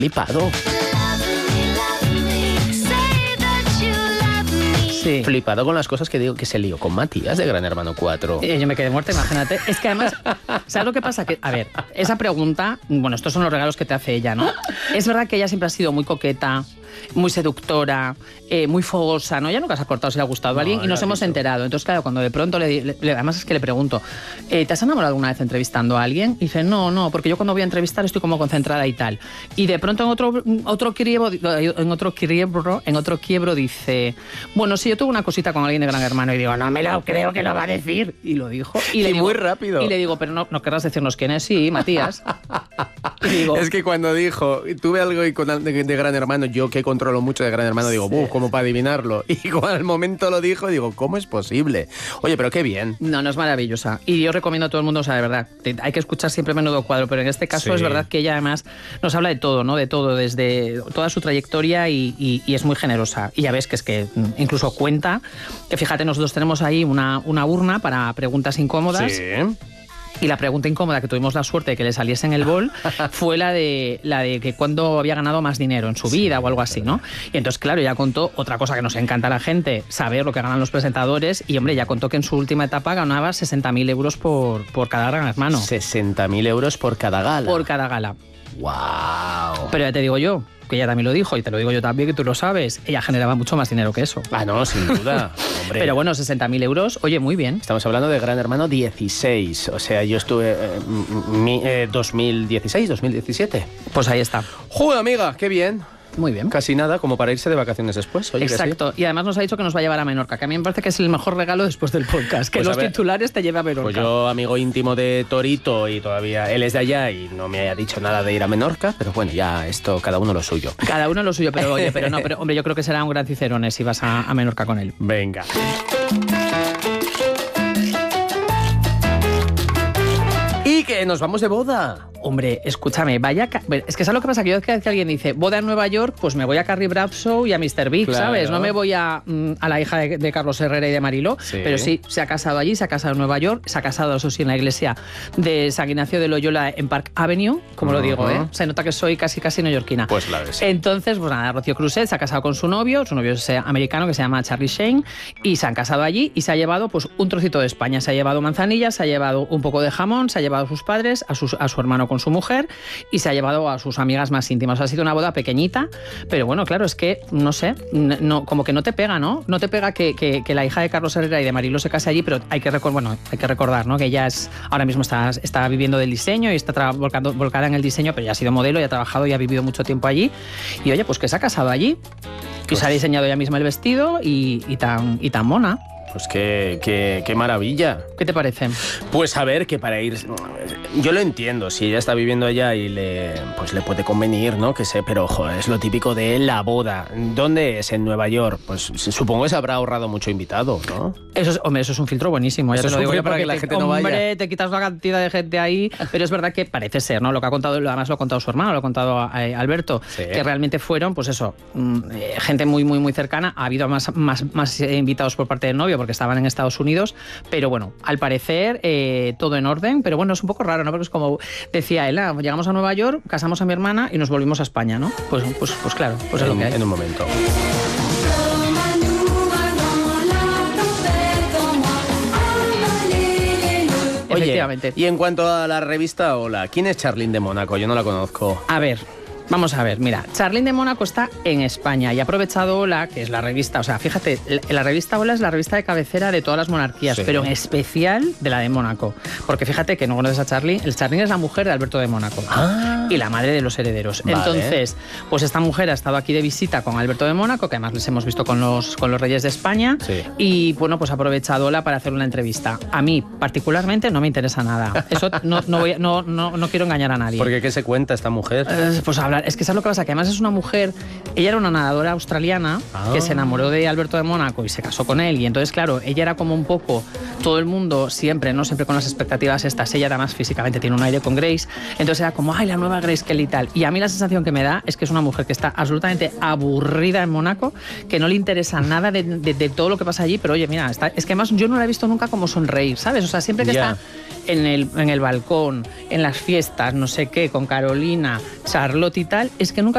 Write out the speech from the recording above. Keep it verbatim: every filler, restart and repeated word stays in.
flipado. Sí. Flipado con las cosas que digo que se lió con Matías de Gran Hermano cuatro. Eh, yo me quedé muerta, imagínate. Es que además, ¿sabes lo que pasa? Que, a ver, esa pregunta, bueno, estos son los regalos que te hace ella, ¿no? Es verdad que ella siempre ha sido muy coqueta, muy seductora, eh, muy fogosa, ¿no? Ella nunca se ha cortado si le ha gustado a alguien No, y nos era hemos eso. enterado. Entonces, claro, cuando de pronto le, le- además es que le pregunto, eh, ¿te has enamorado alguna vez entrevistando a alguien? Y dice, no, no, porque yo cuando voy a entrevistar estoy como concentrada y tal. Y de pronto en otro otro quiebro, en otro quiebro, en otro quiebro dice, bueno, sí, yo tuve una cosita con alguien de Gran Hermano y digo, no me lo creo que lo va a decir. Y lo dijo. Y, le Y digo, muy rápido. Y le digo, pero no, no querrás decirnos quién es, sí, Matías. Y digo, Es que cuando dijo, tuve algo y con al- de, de Gran Hermano, yo que controlo mucho de Gran Hermano, digo, "Buf, ¿cómo para adivinarlo?". Y cuando al momento lo dijo, digo, ¿cómo es posible? Oye, pero qué bien. no, no es maravillosa. Y yo recomiendo a todo el mundo, o sea, de verdad, te- hay que escuchar siempre Menudo Cuadro, pero en este caso Sí. es verdad que ella además nos habla de todo, ¿no? De todo, desde toda su trayectoria y, y- y es muy generosa. Y ya ves que es que mm, incluso cuenta, que fíjate, nosotros tenemos ahí una, una urna para preguntas incómodas. Sí. Y la pregunta incómoda que tuvimos la suerte de que le saliese en el bol fue la de la de que cuándo había ganado más dinero en su vida o algo así, ¿no? Y entonces, claro, ya contó otra cosa que nos encanta a la gente, saber lo que ganan los presentadores. Y, hombre, ya contó que en su última etapa ganaba sesenta mil euros por, por cada Gran Hermano. sesenta mil euros por cada gala. Por cada gala. ¡Wow! Pero ya te digo yo, que ella también lo dijo, y te lo digo yo también, que tú lo sabes, ella generaba mucho más dinero que eso. Ah, no, sin duda. Hombre. Pero bueno, sesenta mil euros, oye, muy bien. Estamos hablando de Gran Hermano dieciséis. O sea, yo estuve eh, mi- eh, dos mil dieciséis, dos mil diecisiete. Pues ahí está. ¡Joder, amiga! ¡Qué bien! Muy bien. Casi nada, como para irse de vacaciones después. Oye, que sí. Exacto. Y además nos ha dicho que nos va a llevar a Menorca, que a mí me parece que es el mejor regalo después del podcast, que Pues a los ver, titulares te lleve a Menorca. Pues yo, amigo íntimo de Torito, y todavía él es de allá y no me haya dicho nada de ir a Menorca, pero bueno, ya esto, cada uno lo suyo. Cada uno lo suyo, pero oye, pero no, pero hombre, yo creo que será un gran Cicerone si vas a, a Menorca con él. Venga. Y que nos vamos de boda. Hombre, escúchame, vaya... ca- Es que ¿sabes lo que pasa? Que yo cada vez que alguien dice boda en Nueva York, pues me voy a Carrie Bradshaw y a mister Big, Claro. ¿sabes? No me voy a, mm, a la hija de, de Carlos Herrera y de Mariló, Sí. pero sí, se ha casado allí, se ha casado en Nueva York, se ha casado, eso sí, en la iglesia de San Ignacio de Loyola en Park Avenue, como lo digo, Ujú. ¿eh? Se nota que soy casi, casi neoyorquina. Pues claro que sí. Entonces, pues nada, Rocío Cruzet se ha casado con su novio, su novio es eh, americano que se llama Charlie Sheen, y se han casado allí y se ha llevado pues un trocito de España, se ha llevado manzanillas, se ha llevado un poco de jamón, se ha llevado a sus padres, a, sus, a su hermano con su mujer y se ha llevado a sus amigas más íntimas. O sea, ha sido una boda pequeñita, pero bueno, claro, es que, no sé, n- no, como que no te pega, ¿no? No te pega que, que, que la hija de Carlos Herrera y de Mariló se case allí, pero hay que, recor- bueno, hay que recordar, ¿no? Que ella es, ahora mismo está, está viviendo del diseño y está tra- volcando- volcada en el diseño, pero ya ha sido modelo y ha trabajado y ha vivido mucho tiempo allí. Y oye, pues que se ha casado allí, que se ha diseñado ella misma el vestido y, y, tan, y tan mona. Pues qué, qué, qué maravilla. ¿Qué te parece? Pues a ver, que para ir... Yo lo entiendo, si ella está viviendo allá y le, pues le puede convenir, ¿no? Que sé, pero ojo, es lo típico de la boda. ¿Dónde es? ¿En Nueva York? Pues supongo que se habrá ahorrado mucho invitado, ¿no? Eso es, hombre, eso es un filtro buenísimo. Ya Eso te lo es un digo yo filtro para porque que la te- gente no vaya. Hombre, te quitas una cantidad de gente ahí, pero es verdad que parece ser, ¿no? Lo que ha contado, además lo ha contado su hermano, lo ha contado eh, Alberto, Sí. que realmente fueron, pues eso, mm, eh, gente muy, muy, muy cercana. Ha habido más, más, más eh, invitados por parte del novio porque estaban en Estados Unidos, pero bueno, al parecer eh, todo en orden, pero bueno, es un poco raro, ¿no? Porque es como decía él, ah, llegamos a Nueva York, casamos a mi hermana y nos volvimos a España, ¿no? Pues, pues, pues claro, pues es lo en, que hay. en un momento. Oye, Efectivamente. y en cuanto a la revista Hola, ¿quién es Charlene de Mónaco? Yo no la conozco. A ver, vamos a ver, mira, Charlene de Mónaco está en España y ha aprovechado Hola, que es la revista, o sea, fíjate, la, la revista Hola es la revista de cabecera de todas las monarquías, Sí. pero en especial de la de Mónaco, porque fíjate que no conoces a Charlene, el Charlene es la mujer de Alberto de Mónaco Ah. y la madre de los herederos. Vale. Entonces, pues esta mujer ha estado aquí de visita con Alberto de Mónaco, que además les hemos visto con los, con los reyes de España, Sí. y bueno, pues ha aprovechado Hola para hacer una entrevista. A mí, particularmente, no me interesa nada. Eso no, no, voy a- no, no, no quiero engañar a nadie. Porque ¿qué se cuenta esta mujer? Eh, Pues hablar, es que ¿sabes lo que pasa? Que además es una mujer, ella era una nadadora australiana Ah. que se enamoró de Alberto de Mónaco y se casó con él, y entonces claro, ella era como un poco, todo el mundo siempre, no siempre con las expectativas estas, ella además físicamente tiene un aire con Grace, entonces era como, ay, la nueva Grace Kelly y tal, y a mí la sensación que me da es que es una mujer que está absolutamente aburrida en Mónaco, que no le interesa nada de, de- de todo lo que pasa allí, pero oye, mira, está, es que además yo no la he visto nunca como sonreír, ¿sabes? O sea, siempre que Ya. está en el, en el balcón, en las fiestas, no sé qué, con Carolina, Charlotte y tal, es que nunca